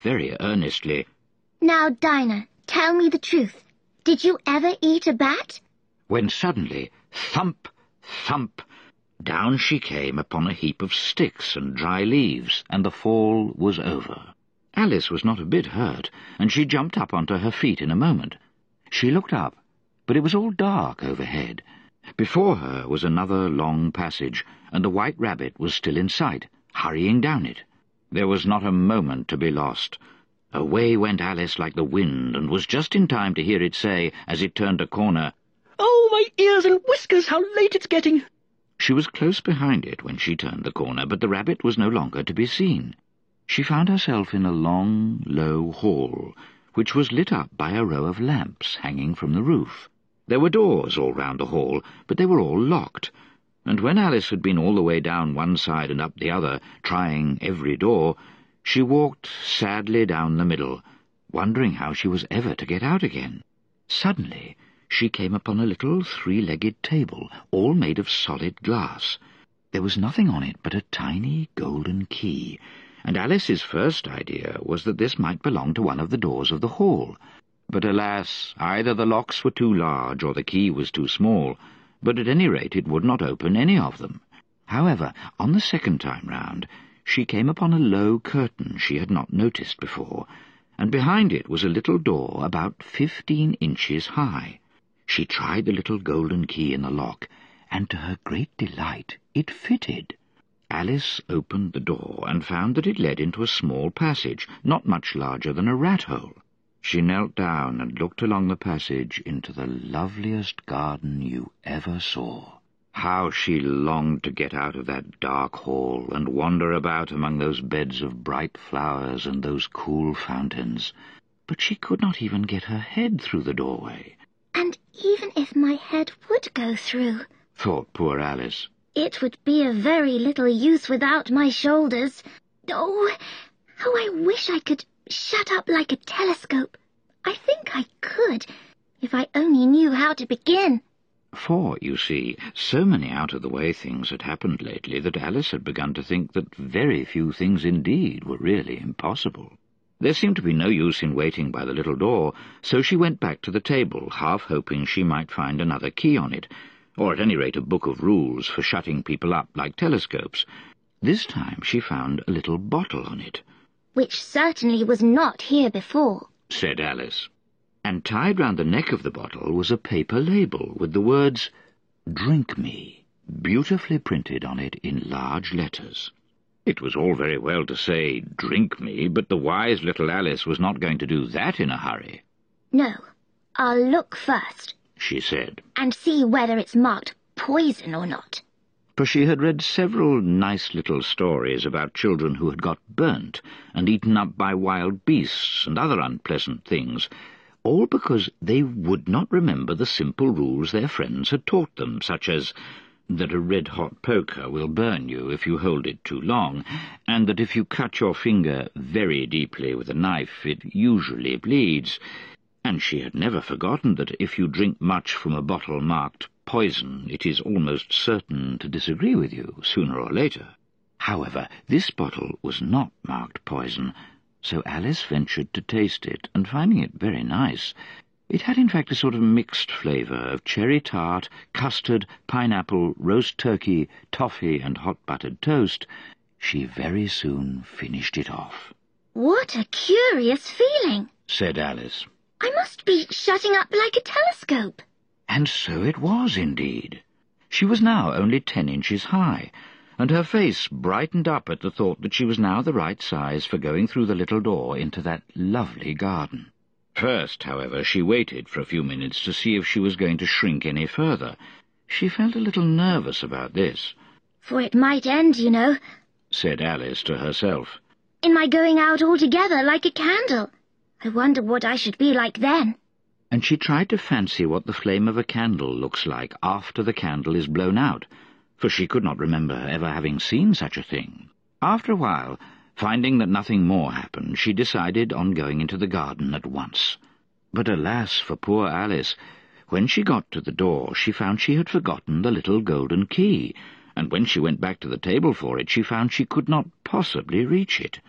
very earnestly, "Now, Dinah, tell me the truth. Did you ever eat a bat?" when suddenly, thump, thump, down she came upon a heap of sticks and dry leaves, and the fall was over. Alice was not a bit hurt, and she jumped up onto her feet in a moment. She looked up, but it was all dark overhead. Before her was another long passage, and the White Rabbit was still in sight, hurrying down it. There was not a moment to be lost. Away went Alice like the wind, and was just in time to hear it say, as it turned a corner, "Oh, my ears and whiskers, how late it's getting!" She was close behind it when she turned the corner, but the rabbit was no longer to be seen. She found herself in a long, low hall, which was lit up by a row of lamps hanging from the roof. There were doors all round the hall, but they were all locked, and when Alice had been all the way down one side and up the other, trying every door, she walked sadly down the middle, wondering how she was ever to get out again. Suddenly she came upon a little three-legged table, all made of solid glass. There was nothing on it but a tiny golden key, and Alice's first idea was that this might belong to one of the doors of the hall. But alas, either the locks were too large or the key was too small, but at any rate it would not open any of them. However, on the second time round, she came upon a low curtain she had not noticed before, and behind it was a little door about 15 inches high. She tried the little golden key in the lock, and to her great delight it fitted. Alice opened the door and found that it led into a small passage, not much larger than a rat-hole. She knelt down and looked along the passage into the loveliest garden you ever saw. How she longed to get out of that dark hall and wander about among those beds of bright flowers and those cool fountains. But she could not even get her head through the doorway. "And even if my head would go through," thought poor Alice, "it would be of very little use without my shoulders. Oh, how I wish I could shut up like a telescope. I think I could, if I only knew how to begin." For, you see, so many out-of-the-way things had happened lately that Alice had begun to think that very few things indeed were really impossible. There seemed to be no use in waiting by the little door, so she went back to the table, half hoping she might find another key on it, or at any rate a book of rules for shutting people up like telescopes. This time she found a little bottle on it. "Which certainly was not here before," said Alice. And tied round the neck of the bottle was a paper label with the words, "Drink me," beautifully printed on it in large letters. It was all very well to say, "Drink me," but the wise little Alice was not going to do that in a hurry. "No, I'll look first," she said, "and see whether it's marked poison or not." For she had read several nice little stories about children who had got burnt and eaten up by wild beasts and other unpleasant things, all because they would not remember the simple rules their friends had taught them, such as that a red-hot poker will burn you if you hold it too long, and that if you cut your finger very deeply with a knife it usually bleeds, and she had never forgotten that if you drink much from a bottle marked poison, it is almost certain to disagree with you sooner or later. However, this bottle was not marked poison, so Alice ventured to taste it, and finding it very nice, it had in fact a sort of mixed flavour of cherry tart, custard, pineapple, roast turkey, toffee, and hot buttered toast, she very soon finished it off. "What a curious feeling," said Alice. "I must be shutting up like a telescope." And so it was indeed. She was now only 10 inches high, and her face brightened up at the thought that she was now the right size for going through the little door into that lovely garden. First, however, she waited for a few minutes to see if she was going to shrink any further. She felt a little nervous about this. "For it might end, you know," said Alice to herself, "in my going out altogether like a candle. I wonder what I should be like then." And she tried to fancy what the flame of a candle looks like after the candle is blown out, for she could not remember ever having seen such a thing. After a while, finding that nothing more happened, she decided on going into the garden at once. But alas for poor Alice! When she got to the door, she found she had forgotten the little golden key, and when she went back to the table for it, she found she could not possibly reach it.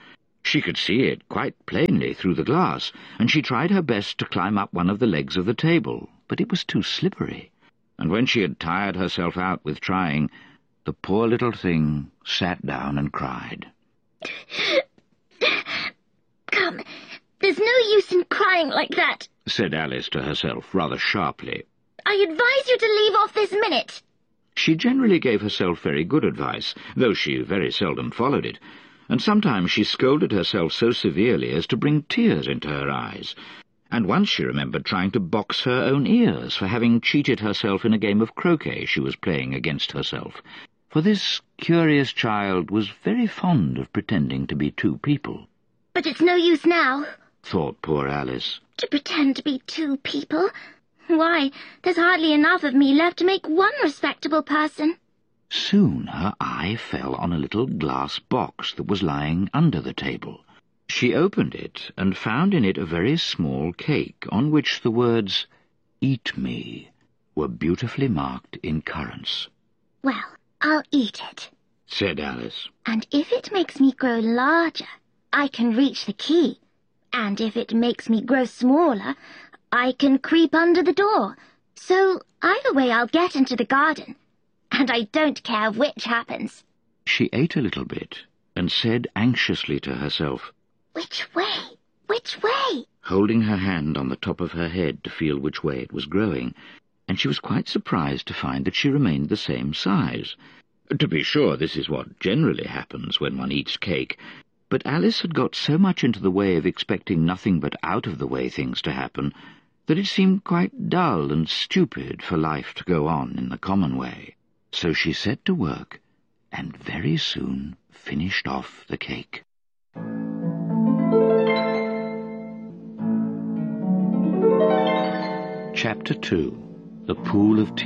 She could see it quite plainly through the glass, and she tried her best to climb up one of the legs of the table, but it was too slippery, and when she had tired herself out with trying, the poor little thing sat down and cried. Come, there's no use in crying like that, said Alice to herself rather sharply. I advise you to leave off this minute. She generally gave herself very good advice, though she very seldom followed it, and sometimes she scolded herself so severely as to bring tears into her eyes, and once she remembered trying to box her own ears for having cheated herself in a game of croquet she was playing against herself, for this curious child was very fond of pretending to be two people. But it's no use now, thought poor Alice, to pretend to be two people. Why, there's hardly enough of me left to make one respectable person. Soon her eye fell on a little glass box that was lying under the table. She opened it and found in it a very small cake on which the words, "Eat me," were beautifully marked in currants. Well, I'll eat it, said Alice. And if it makes me grow larger, I can reach the key. And if it makes me grow smaller, I can creep under the door. So either way I'll get into the garden. And I don't care which happens. She ate a little bit and said anxiously to herself, Which way? Which way? Holding her hand on the top of her head to feel which way it was growing, and she was quite surprised to find that she remained the same size. To be sure, this is what generally happens when one eats cake, but Alice had got so much into the way of expecting nothing but out-of-the-way things to happen that it seemed quite dull and stupid for life to go on in the common way. So she set to work, and very soon finished off the cake. Chapter 2. The Pool of Tears.